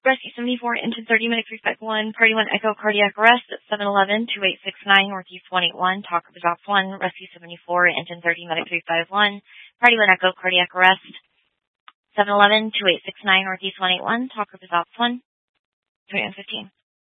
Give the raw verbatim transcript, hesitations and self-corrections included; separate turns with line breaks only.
Rescue seventy-four, engine thirty, medic three five one, party one Echo, cardiac arrest at seven eleven, two eight six nine, Northeast one eight one, talk of Ops one, Rescue seventy-four, engine thirty, medic three five one, party one Echo, cardiac arrest, seven eleven, two eight six nine, Northeast one eight one, talk of Ops one, twenty-one fifteen.